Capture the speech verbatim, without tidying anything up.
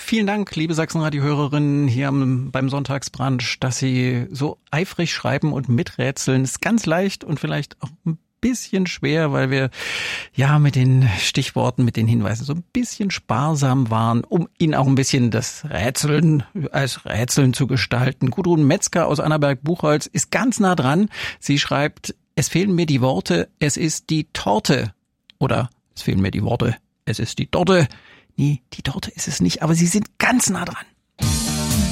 vielen Dank, liebe Sachsenradio-Hörerinnen hier am, beim Sonntagsbrunch, dass Sie so eifrig schreiben und miträtseln. Ist ganz leicht und vielleicht auch ein bisschen schwer, weil wir ja mit den Stichworten, mit den Hinweisen so ein bisschen sparsam waren, um Ihnen auch ein bisschen das Rätseln als Rätseln zu gestalten. Gudrun Metzger aus Annaberg-Buchholz ist ganz nah dran. Sie schreibt, es fehlen mir die Worte, es ist die Torte. Oder es fehlen mir die Worte, es ist die Torte. Nee, die Torte ist es nicht, aber Sie sind ganz nah dran.